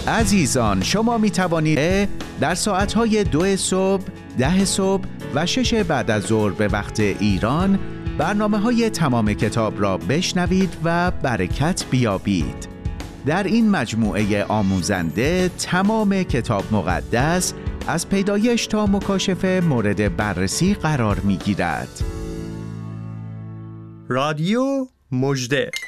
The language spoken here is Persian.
عزیزان، شما می توانید در ساعت‌های 2 صبح، 10 صبح و 6 بعد از ظهر به وقت ایران برنامه‌های تمام کتاب را بشنوید و برکت بیابید. در این مجموعه آموزنده تمام کتاب مقدس از پیدایش تا مکاشفه مورد بررسی قرار می‌گیرد. رادیو مژده.